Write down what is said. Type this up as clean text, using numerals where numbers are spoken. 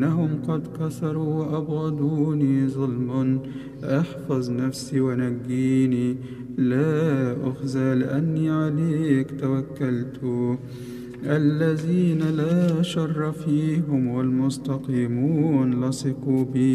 إنهم قد كسروا وأبغضوني ظلم. احفظ نفسي ونجيني، لا أخزى لأني عليك توكلت. الذين لا شر فيهم والمستقيمون لصقوا بي.